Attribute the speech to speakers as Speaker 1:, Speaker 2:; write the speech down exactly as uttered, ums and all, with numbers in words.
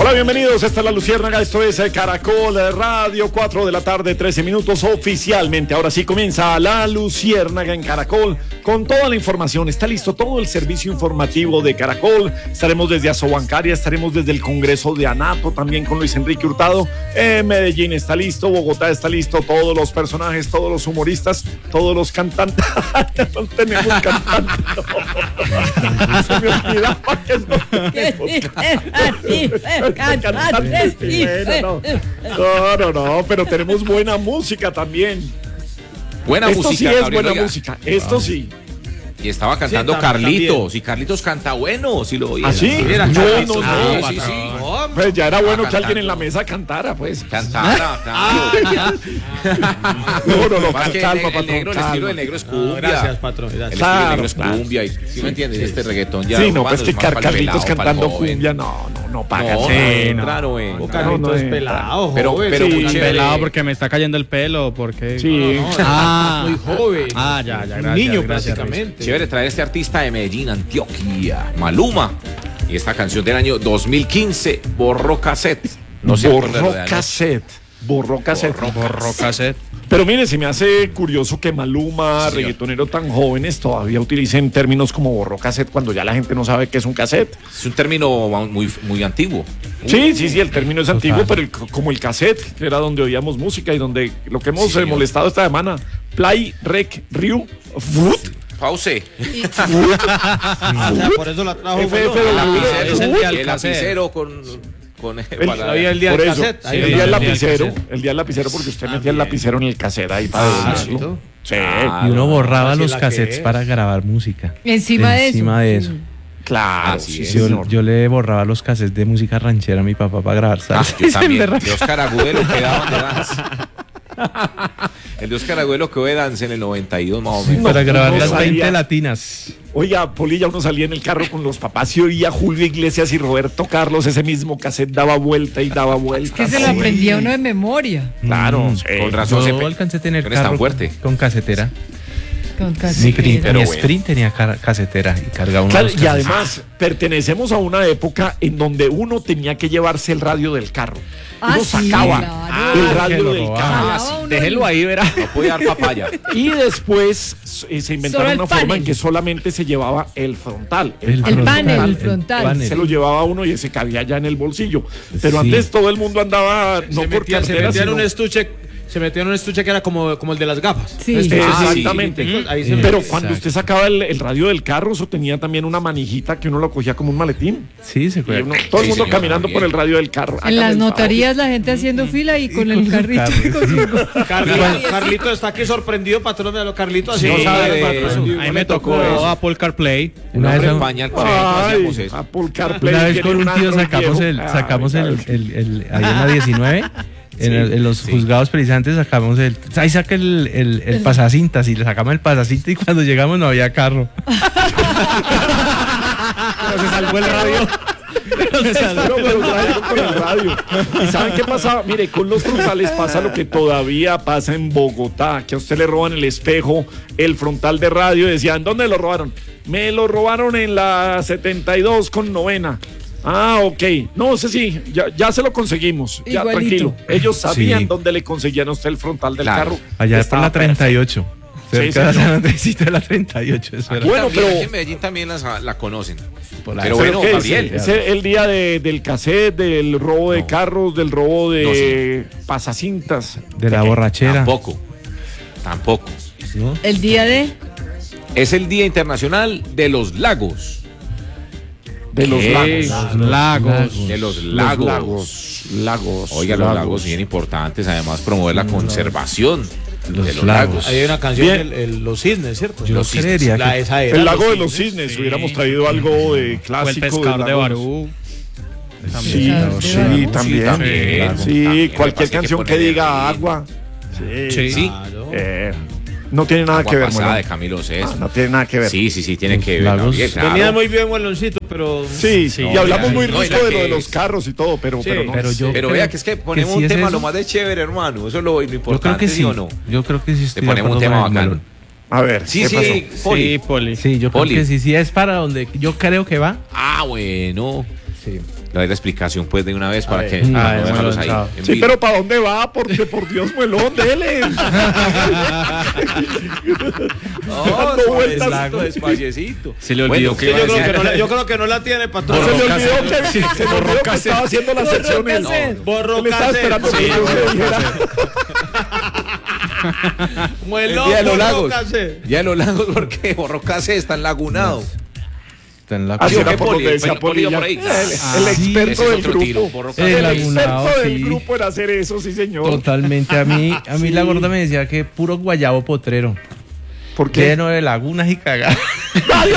Speaker 1: Hola, bienvenidos, esta es La Luciérnaga, esto es Caracol Radio, cuatro de la tarde, trece minutos oficialmente. Ahora sí comienza La Luciérnaga en Caracol con toda la información. Está listo todo el servicio informativo de Caracol. Estaremos desde Asobancaria, estaremos desde el Congreso de Anato, también con Luis Enrique Hurtado. Eh, Medellín está listo, Bogotá está listo, todos los personajes, todos los humoristas, todos los cantantes. No tenemos cantantes. No. Se me olvidaba que no tenemos cantantes. Bueno, no, no, no, pero tenemos buena música también.
Speaker 2: Buena
Speaker 1: Esto
Speaker 2: música.
Speaker 1: sí es
Speaker 2: Gabriel,
Speaker 1: buena
Speaker 2: oiga.
Speaker 1: música. Esto sí.
Speaker 2: Y estaba cantando
Speaker 3: Sí,
Speaker 2: Carlitos.
Speaker 3: también.
Speaker 2: Y Carlitos canta bueno, si lo oí.
Speaker 1: ¿Ah, sí?
Speaker 2: Era
Speaker 1: No,
Speaker 2: Carlitos.
Speaker 1: no, no.
Speaker 2: Sí, sí, sí.
Speaker 1: Pues ya era bueno que
Speaker 2: cantando.
Speaker 1: alguien en la mesa cantara, pues.
Speaker 2: Cantara,
Speaker 3: Ah,
Speaker 2: claro.
Speaker 1: No, no, no,
Speaker 2: Más que
Speaker 1: calma,
Speaker 2: el, el
Speaker 1: patrón,
Speaker 2: negro, el estilo
Speaker 1: calma.
Speaker 2: del negro es
Speaker 3: No,
Speaker 2: cumbia.
Speaker 3: gracias, patrón.
Speaker 2: El
Speaker 3: Gracias.
Speaker 2: estilo del
Speaker 1: Claro,
Speaker 2: negro es
Speaker 1: claro.
Speaker 2: cumbia. Y, ¿sí me entiendes? Este reggaetón ya.
Speaker 1: Sí, no,
Speaker 2: urbano
Speaker 1: pues que
Speaker 2: es más pa'l
Speaker 1: Carlitos
Speaker 2: pelado, pa'l
Speaker 1: cantando
Speaker 2: joven.
Speaker 1: cumbia, no, no, no paga.
Speaker 2: No,
Speaker 1: sí,
Speaker 2: no,
Speaker 1: no.
Speaker 2: claro, eh.
Speaker 3: O Carlitos
Speaker 1: No, no,
Speaker 3: es
Speaker 1: eh.
Speaker 3: pelado,
Speaker 2: Pero-
Speaker 3: joven.
Speaker 2: pero
Speaker 1: Sí.
Speaker 2: muy chévere.
Speaker 4: Pelado porque me está cayendo el pelo, porque
Speaker 1: Sí.
Speaker 3: No, no,
Speaker 4: Ah.
Speaker 3: muy joven.
Speaker 4: Ah, ya, ya,
Speaker 3: Un
Speaker 4: gracias,
Speaker 3: niño
Speaker 4: gracias,
Speaker 3: prácticamente.
Speaker 2: Chévere traer a este artista de Medellín, Antioquia, Maluma. Y esta canción del año dos mil quince, Borró Cassette. No se acuerda
Speaker 1: Borró
Speaker 2: de la-
Speaker 1: cassette. Borró cassette.
Speaker 4: Borró cassette.
Speaker 1: Pero mire, se me hace curioso que Maluma,
Speaker 2: Sí,
Speaker 1: reggaetonero tan jóvenes, todavía utilicen términos como borró cassette cuando ya la gente no sabe qué es un cassette.
Speaker 2: Es un término muy, muy antiguo.
Speaker 1: Sí, sí, sí, el término es
Speaker 4: Total.
Speaker 1: antiguo, pero el- como el cassette, que era donde oíamos música y donde lo que hemos
Speaker 2: Sí,
Speaker 1: eh,
Speaker 2: señor.
Speaker 1: molestado esta semana, Play, Rec, Ryu, Foot,
Speaker 2: Pause.
Speaker 3: Ah, por eso la trajo.
Speaker 1: F F
Speaker 3: bueno.
Speaker 2: El
Speaker 1: W,
Speaker 2: lapicero,
Speaker 4: es el día del
Speaker 2: el
Speaker 4: cassette.
Speaker 2: lapicero con, con
Speaker 1: El-
Speaker 2: para-
Speaker 3: Había el día
Speaker 1: por
Speaker 3: del
Speaker 1: eso,
Speaker 3: cassette. Ahí
Speaker 1: el
Speaker 3: el
Speaker 1: día
Speaker 3: día
Speaker 1: del
Speaker 4: del
Speaker 1: lapicero,
Speaker 4: cassette.
Speaker 1: el día del lapicero porque usted metía el
Speaker 3: bien.
Speaker 1: lapicero en el cassette ahí para
Speaker 3: Ah,
Speaker 1: decirlo. Sí,
Speaker 2: Ah,
Speaker 5: Y uno borraba
Speaker 3: así
Speaker 5: los
Speaker 3: la que
Speaker 5: cassettes
Speaker 3: es.
Speaker 5: para grabar música.
Speaker 6: Encima de eso.
Speaker 5: Encima de eso.
Speaker 1: claro,
Speaker 2: Así
Speaker 1: sí,
Speaker 2: es.
Speaker 5: Yo,
Speaker 1: señor.
Speaker 5: yo le borraba los cassettes de música ranchera a mi papá para grabar
Speaker 2: Ah,
Speaker 5: salsa.
Speaker 2: yo
Speaker 5: Y se
Speaker 2: también.
Speaker 5: me
Speaker 2: De Oscar Agudelo que daban de danza. El de Oscar Agudelo que de danza en el noventa y dos más o menos.
Speaker 1: No,
Speaker 5: para grabar
Speaker 1: no
Speaker 5: las
Speaker 1: sabía.
Speaker 5: veinte latinas.
Speaker 1: Oiga, Polilla, uno salía en el carro con los papás y oía Julio Iglesias y Roberto Carlos, ese mismo cassette daba vuelta y daba vuelta.
Speaker 6: Que se lo
Speaker 1: Sí.
Speaker 6: aprendía uno de memoria.
Speaker 1: Claro,
Speaker 5: Mm,
Speaker 1: sí.
Speaker 2: Con razón.
Speaker 5: Yo
Speaker 2: se-
Speaker 5: alcancé a tener
Speaker 2: no eres tan
Speaker 5: carro
Speaker 2: fuerte.
Speaker 5: con casetera.
Speaker 6: Con
Speaker 5: Mi,
Speaker 6: cassette.
Speaker 5: pri-
Speaker 2: Pero
Speaker 5: mi
Speaker 2: bueno.
Speaker 5: Sprint tenía car- casetera y cargaba uno
Speaker 1: Claro,
Speaker 5: de los
Speaker 1: y
Speaker 5: cassettes.
Speaker 1: además pertenecemos a una época en donde uno tenía que llevarse el radio del carro.
Speaker 6: Ah,
Speaker 1: Uno
Speaker 6: sí,
Speaker 1: sacaba
Speaker 6: claro.
Speaker 1: el
Speaker 5: que
Speaker 1: radio
Speaker 5: lo
Speaker 1: del
Speaker 5: robaba.
Speaker 1: carro.
Speaker 6: Jalaba
Speaker 2: sí,
Speaker 6: uno
Speaker 4: Déjelo
Speaker 6: y-
Speaker 4: ahí, verá.
Speaker 2: No puede dar papaya.
Speaker 1: Y después eh, se inventaron
Speaker 6: Solo el
Speaker 1: una forma
Speaker 6: panel.
Speaker 1: en que solamente se llevaba el frontal.
Speaker 5: El
Speaker 6: El
Speaker 5: frontal,
Speaker 6: panel, el
Speaker 5: el
Speaker 6: frontal.
Speaker 5: panel.
Speaker 1: Se lo llevaba uno y se cabía ya en el bolsillo. Pero
Speaker 5: Sí.
Speaker 1: antes todo el mundo andaba, no
Speaker 3: Se
Speaker 1: por
Speaker 3: metía, se
Speaker 1: cartera,
Speaker 3: metía en
Speaker 1: sino-
Speaker 3: un estuche. Se metió en un estuche que era como, como el de las gafas.
Speaker 6: Sí.
Speaker 3: Este,
Speaker 2: Ah, sí.
Speaker 1: Exactamente.
Speaker 3: chiquitico, ahí se
Speaker 1: Pero
Speaker 3: metía.
Speaker 1: cuando
Speaker 5: Exacto.
Speaker 1: usted sacaba el, el radio del carro, eso tenía también una manijita que uno lo cogía como un maletín.
Speaker 5: Sí, se
Speaker 1: Y
Speaker 5: fue.
Speaker 1: uno- todo el
Speaker 2: Sí,
Speaker 1: mundo
Speaker 2: señor,
Speaker 1: caminando
Speaker 2: también.
Speaker 1: por el radio del carro.
Speaker 6: En
Speaker 1: Hágame
Speaker 6: las
Speaker 1: el favor.
Speaker 6: notarías la gente haciendo fila y con el carrito. y con su-
Speaker 3: Carlito, Carlito está aquí sorprendido, patrón de lo Carlito. Así
Speaker 2: Sí,
Speaker 3: no sabe,
Speaker 2: de-
Speaker 3: patrón.
Speaker 4: Ahí me tocó Apple CarPlay.
Speaker 5: Una
Speaker 2: Una
Speaker 5: vez,
Speaker 2: vez España, al colegio, hacíamos
Speaker 1: Ay,
Speaker 2: eso.
Speaker 1: Apple CarPlay.
Speaker 5: una vez
Speaker 1: tiene
Speaker 5: con un tío
Speaker 1: Android
Speaker 5: sacamos
Speaker 1: viejo.
Speaker 5: el,
Speaker 1: Ay,
Speaker 5: sacamos el,
Speaker 1: ¿sabes?
Speaker 5: el, el- ahí en la diecinueve, en, el- en los
Speaker 2: sí.
Speaker 5: juzgados precisamente sacamos el, ahí saca el, el, el pasacintas y le sacamos el pasacinta y cuando llegamos no había carro.
Speaker 4: Pero se salvó el radio.
Speaker 1: Pero, pero trajeron con el radio. ¿Y saben qué pasa? Mire, con los frontales pasa lo que todavía pasa en Bogotá, que a usted le roban el espejo, el frontal de radio, y decían, ¿dónde lo robaron? Me lo robaron en la setenta y dos con novena. Ah, ok. No sé si, ya, ya se lo conseguimos. Ya,
Speaker 6: Igualito.
Speaker 1: tranquilo. Ellos sabían
Speaker 5: Sí.
Speaker 1: dónde le conseguían a usted el frontal del
Speaker 2: Claro.
Speaker 1: carro.
Speaker 5: Allá por
Speaker 1: Estaba
Speaker 5: la treinta y ocho.
Speaker 1: Sí,
Speaker 5: Cerca de
Speaker 1: señor.
Speaker 5: San Andresito de la treinta y ocho. Eso era.
Speaker 1: Bueno,
Speaker 2: También,
Speaker 1: pero-
Speaker 2: aquí en Medellín también las- la conocen.
Speaker 5: Por la-
Speaker 2: Pero
Speaker 1: ¿Pero
Speaker 2: bueno,
Speaker 1: qué es?
Speaker 2: Gabriel.
Speaker 1: ¿Es el, el día de- del cassette, del robo de
Speaker 2: No.
Speaker 1: carros, del robo de
Speaker 2: No, sí.
Speaker 1: pasacintas?
Speaker 5: de la borrachera.
Speaker 2: Tampoco. Tampoco.
Speaker 5: ¿no?
Speaker 6: El día de.
Speaker 2: Es el Día Internacional de los Lagos.
Speaker 1: De los
Speaker 2: ¿Qué?
Speaker 1: lagos.
Speaker 4: Los lagos.
Speaker 2: De los
Speaker 1: Los
Speaker 2: lagos.
Speaker 1: lagos. Lagos.
Speaker 2: Oiga, los lagos bien importantes. Además, promover la conservación
Speaker 5: Los
Speaker 2: de los
Speaker 5: lagos.
Speaker 2: lagos.
Speaker 3: Ahí hay una canción,
Speaker 1: Bien.
Speaker 3: el, el- Los Cisnes, ¿cierto?
Speaker 5: Yo
Speaker 2: Los cisnes.
Speaker 5: creería
Speaker 3: La-
Speaker 5: que
Speaker 3: esa era,
Speaker 1: El lago de los
Speaker 3: Cisnes.
Speaker 1: cisnes.
Speaker 4: sí.
Speaker 1: Hubiéramos traído algo de
Speaker 4: O el
Speaker 1: clásico.
Speaker 4: pescador de
Speaker 1: lagos.
Speaker 4: Barú.
Speaker 1: Sí,
Speaker 6: También.
Speaker 1: sí,
Speaker 6: Sí,
Speaker 1: también.
Speaker 2: también.
Speaker 1: Sí,
Speaker 2: También,
Speaker 1: cualquier
Speaker 2: me parece que
Speaker 1: canción que
Speaker 2: ponerle
Speaker 1: diga
Speaker 2: ritmo.
Speaker 1: agua. Sí.
Speaker 4: Sí.
Speaker 2: Sí.
Speaker 3: Claro.
Speaker 1: Eh, no tiene nada
Speaker 2: Agua
Speaker 1: que ver,
Speaker 2: pasada
Speaker 1: Mono.
Speaker 2: de Camilo Sesto.
Speaker 1: No tiene nada que ver.
Speaker 2: Sí, sí, sí, tiene que ver.
Speaker 5: lagos.
Speaker 2: Gabriel, claro.
Speaker 3: Venía muy bien, Hueloncito, pero.
Speaker 1: Sí,
Speaker 4: Sí,
Speaker 1: y hablamos
Speaker 4: no,
Speaker 1: muy
Speaker 2: no, y
Speaker 1: rico
Speaker 2: la
Speaker 1: de lo
Speaker 2: que
Speaker 1: de los
Speaker 2: es.
Speaker 1: carros y todo, pero,
Speaker 3: Sí,
Speaker 1: pero no.
Speaker 5: pero yo
Speaker 2: Pero
Speaker 5: creo
Speaker 2: vea que es que ponemos
Speaker 5: sí
Speaker 2: un
Speaker 5: es
Speaker 2: tema
Speaker 5: eso.
Speaker 2: lo más de chévere, hermano. Eso es lo, lo
Speaker 5: Yo creo
Speaker 2: importante,
Speaker 5: que
Speaker 2: ¿sí
Speaker 5: sí.
Speaker 2: o no?
Speaker 5: Yo creo que sí estoy
Speaker 2: Le
Speaker 5: de
Speaker 2: ponemos un
Speaker 5: acuerdo
Speaker 2: tema
Speaker 5: con el
Speaker 2: bacano.
Speaker 5: Malón.
Speaker 1: A ver,
Speaker 2: Sí,
Speaker 1: ¿qué
Speaker 2: sí,
Speaker 1: pasó?
Speaker 2: Poli.
Speaker 4: Sí, Poli.
Speaker 5: Sí, yo
Speaker 2: Poli.
Speaker 5: creo que sí, sí es para donde yo creo que va.
Speaker 2: Ah, bueno.
Speaker 5: Sí.
Speaker 2: Le doy la explicación pues de una vez para
Speaker 1: ver.
Speaker 2: que
Speaker 5: Ah,
Speaker 2: para no
Speaker 5: hemos
Speaker 2: dejarlos ahí.
Speaker 5: lanzado.
Speaker 2: en
Speaker 1: Sí,
Speaker 2: vivo.
Speaker 1: pero ¿para dónde va? Porque por Dios, muelón, dele.
Speaker 2: No,
Speaker 1: dando vueltas.
Speaker 2: suavecito, despaciecito.
Speaker 4: Se le olvidó
Speaker 2: Bueno,
Speaker 4: que
Speaker 3: Yo
Speaker 4: iba a
Speaker 3: creo,
Speaker 4: decir.
Speaker 3: que no la, yo creo que no la tiene, patrón.
Speaker 1: Se le olvidó
Speaker 4: cassette.
Speaker 1: que, se le olvidó que estaba haciendo las
Speaker 6: Borró
Speaker 1: secciones.
Speaker 6: cassette.
Speaker 3: Borró
Speaker 1: Él estaba
Speaker 3: cassette.
Speaker 1: esperando que
Speaker 3: Sí,
Speaker 1: yo le dijera.
Speaker 2: El
Speaker 3: Muelón,
Speaker 2: día de los
Speaker 3: borró
Speaker 2: lagos.
Speaker 3: cassette.
Speaker 2: Día de los lagos porque Borrocase está enlagunado.
Speaker 5: Está en la
Speaker 1: Así
Speaker 2: ¿Sí o
Speaker 1: era
Speaker 2: qué,
Speaker 1: por
Speaker 2: Poli?
Speaker 1: donde decía
Speaker 2: El Poli iba
Speaker 1: Polilla.
Speaker 2: por ahí.
Speaker 1: El,
Speaker 5: Ah,
Speaker 1: el
Speaker 5: sí.
Speaker 1: experto
Speaker 2: Ese es
Speaker 1: del
Speaker 2: otro
Speaker 1: grupo.
Speaker 2: tiro, Borrocase.
Speaker 5: El
Speaker 1: El
Speaker 5: lagunado,
Speaker 1: experto del
Speaker 5: sí.
Speaker 1: grupo en hacer eso, sí, señor.
Speaker 5: Totalmente. A mí, a mí la gorda me decía que puro guayabo potrero.
Speaker 1: ¿Por qué?
Speaker 5: Lleno de lagunas y cagadas.